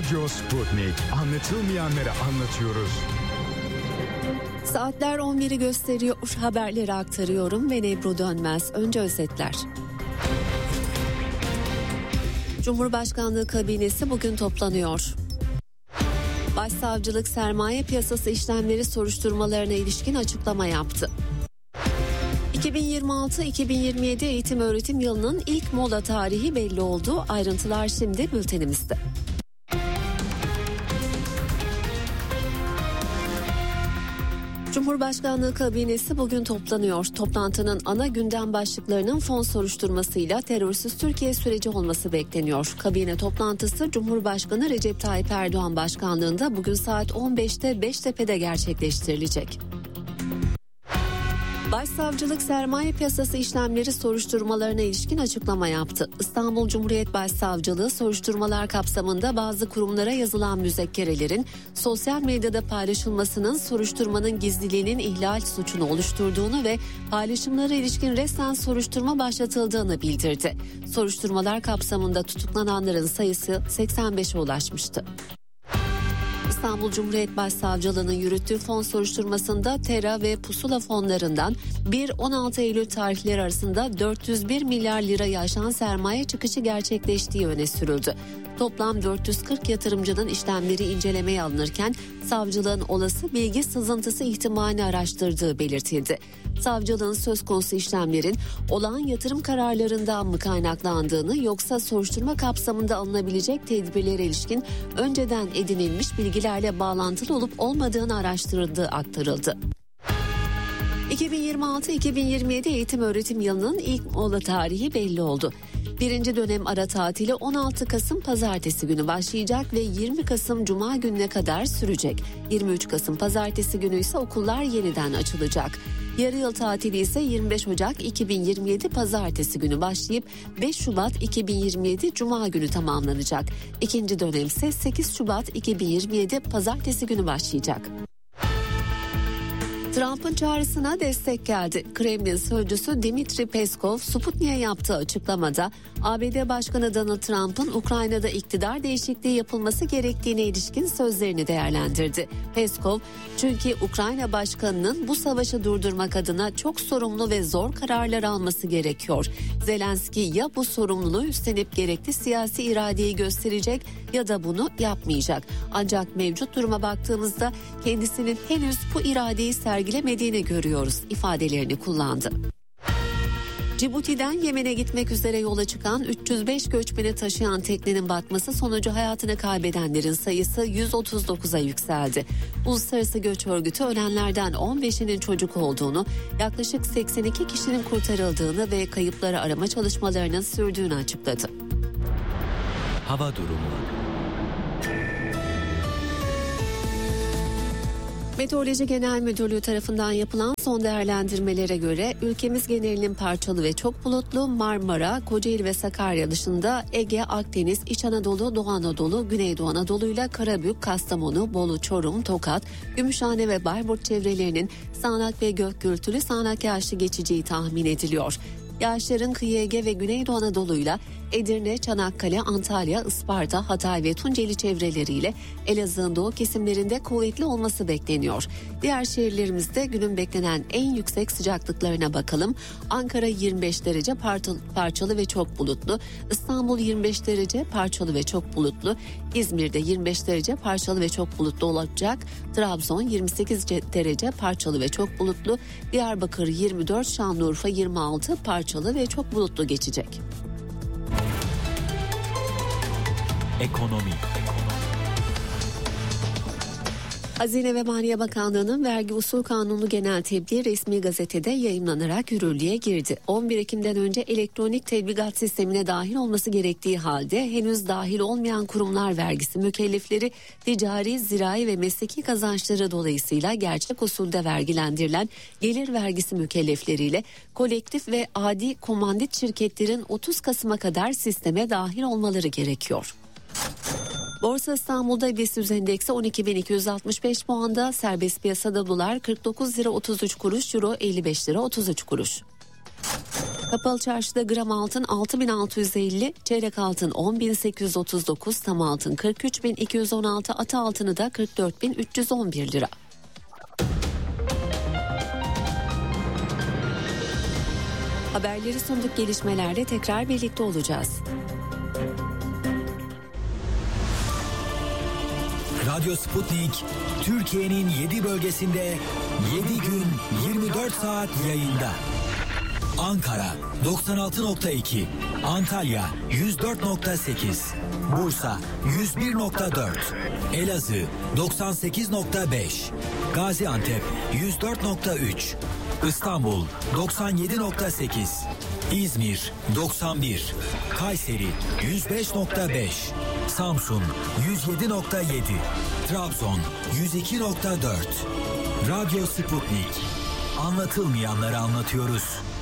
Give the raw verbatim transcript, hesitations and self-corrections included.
Radyo Sputnik. Anlatılmayanları anlatıyoruz. Saatler on biri gösteriyor. Haberleri aktarıyorum ve Ebru Dönmez. Önce özetler. Cumhurbaşkanlığı kabinesi bugün toplanıyor. Başsavcılık sermaye piyasası işlemleri soruşturmalarına ilişkin açıklama yaptı. iki bin yirmi altı iki bin yirmi yedi eğitim öğretim yılının ilk mola tarihi belli oldu. Ayrıntılar şimdi bültenimizde. Cumhurbaşkanlığı kabinesi bugün toplanıyor. Toplantının ana gündem başlıklarının fon soruşturmasıyla terörsüz Türkiye süreci olması bekleniyor. Kabine toplantısı Cumhurbaşkanı Recep Tayyip Erdoğan başkanlığında bugün saat on beşte Beştepe'de gerçekleştirilecek. Başsavcılık sermaye piyasası işlemleri soruşturmalarına ilişkin açıklama yaptı. İstanbul Cumhuriyet Başsavcılığı soruşturmalar kapsamında bazı kurumlara yazılan müzekkerelerin sosyal medyada paylaşılmasının soruşturmanın gizliliğinin ihlal suçunu oluşturduğunu ve paylaşımlara ilişkin resmen soruşturma başlatıldığını bildirdi. Soruşturmalar kapsamında tutuklananların sayısı seksen beşe ulaşmıştı. İstanbul Cumhuriyet Başsavcılığı'nın yürüttüğü fon soruşturmasında Tera ve Pusula fonlarından bir on altı Eylül tarihleri arasında dört yüz bir milyar lirayı aşan sermaye çıkışı gerçekleştiği öne sürüldü. Toplam dört yüz kırk yatırımcının işlemleri incelemeye alınırken savcılığın olası bilgi sızıntısı ihtimalini araştırdığı belirtildi. Savcılığın söz konusu işlemlerin olağan yatırım kararlarından mı kaynaklandığını yoksa soruşturma kapsamında alınabilecek tedbirlere ilişkin önceden edinilmiş bilgilerle bağlantılı olup olmadığını araştırıldığı aktarıldı. iki bin yirmi altı iki bin yirmi yedi eğitim öğretim yılının ilk mola tarihi belli oldu. Birinci dönem ara tatili on altı Kasım Pazartesi günü başlayacak ve yirmi Kasım Cuma gününe kadar sürecek. yirmi üç Kasım Pazartesi günü ise okullar yeniden açılacak. Yarı yıl tatili ise yirmi beş Ocak iki bin yirmi yedi Pazartesi günü başlayıp beş Şubat iki bin yirmi yedi Cuma günü tamamlanacak. İkinci dönem ise sekiz Şubat iki bin yirmi yedi Pazartesi günü başlayacak. Trump'ın çağrısına destek geldi. Kremlin sözcüsü Dmitri Peskov, Sputnik'e yaptığı açıklamada A B D Başkanı Donald Trump'ın Ukrayna'da iktidar değişikliği yapılması gerektiğine ilişkin sözlerini değerlendirdi. Peskov, çünkü Ukrayna Başkanı'nın bu savaşı durdurmak adına çok sorumlu ve zor kararlar alması gerekiyor. Zelenski ya bu sorumluluğu üstlenip gerekli siyasi iradeyi gösterecek ya da bunu yapmayacak. Ancak mevcut duruma baktığımızda kendisinin henüz bu iradeyi sergilemediğini görüyoruz ifadelerini kullandı. Cibuti'den Yemen'e gitmek üzere yola çıkan üç yüz beş göçmeni taşıyan teknenin batması sonucu hayatını kaybedenlerin sayısı yüz otuz dokuza yükseldi. Uluslararası Göç Örgütü ölenlerden on beşinin çocuk olduğunu, yaklaşık seksen iki kişinin kurtarıldığını ve kayıpları arama çalışmalarının sürdüğünü açıkladı. Hava durumu. Meteoroloji Genel Müdürlüğü tarafından yapılan son değerlendirmelere göre ülkemiz genelinin parçalı ve çok bulutlu, Marmara, Kocaeli ve Sakarya dışında Ege, Akdeniz, İç Anadolu, Doğu Anadolu, Güneydoğu Anadolu ile Karabük, Kastamonu, Bolu, Çorum, Tokat, Gümüşhane ve Bayburt çevrelerinin sağanak ve gök gürültülü sağanak yağışlı geçeceği tahmin ediliyor. Yağışların kıyı Ege ve Güneydoğu Anadolu'yla Edirne, Çanakkale, Antalya, Isparta, Hatay ve Tunceli çevreleriyle Elazığ'ın doğu kesimlerinde kuvvetli olması bekleniyor. Diğer şehirlerimizde günün beklenen en yüksek sıcaklıklarına bakalım. Ankara yirmi beş derece parçalı ve çok bulutlu. İstanbul yirmi beş derece parçalı ve çok bulutlu. İzmir'de yirmi beş derece parçalı ve çok bulutlu olacak. Trabzon yirmi sekiz derece parçalı ve çok bulutlu. Diyarbakır yirmi dört, Şanlıurfa yirmi altı parçalı ve çok bulutlu geçecek. Ekonomi. Hazine ve Maliye Bakanlığı'nın vergi usul kanunu genel tebliği resmi gazetede yayımlanarak yürürlüğe girdi. on bir Ekim'den önce elektronik tebligat sistemine dahil olması gerektiği halde henüz dahil olmayan kurumlar vergisi mükellefleri ticari, zirai ve mesleki kazançları dolayısıyla gerçek usulde vergilendirilen gelir vergisi mükellefleriyle kolektif ve adi komandit şirketlerin otuz Kasım'a kadar sisteme dahil olmaları gerekiyor. Borsa İstanbul'da BIST endeksi on iki bin iki yüz altmış beş puanda, serbest piyasada dolar kırk dokuz lira otuz üç kuruş, euro elli beş lira otuz üç kuruş. Kapalı çarşıda gram altın altı bin altı yüz elli, çeyrek altın on bin sekiz yüz otuz dokuz, tam altın kırk üç bin iki yüz on altı, ata altını da kırk dört bin üç yüz on bir lira. Haberleri sunduk, gelişmelerle tekrar birlikte olacağız. Radyo Sputnik, Türkiye'nin yedi bölgesinde yedi gün yirmi dört saat yayında. Ankara doksan altı nokta iki, Antalya yüz dört nokta sekiz, Bursa yüz bir nokta dört, Elazığ doksan sekiz nokta beş, Gaziantep yüz dört nokta üç, İstanbul doksan yedi nokta sekiz, İzmir doksan bir, Kayseri yüz beş nokta beş, Samsun yüz yedi nokta yedi, Trabzon yüz iki nokta dört. Radyo Sputnik. Anlatılmayanları anlatıyoruz.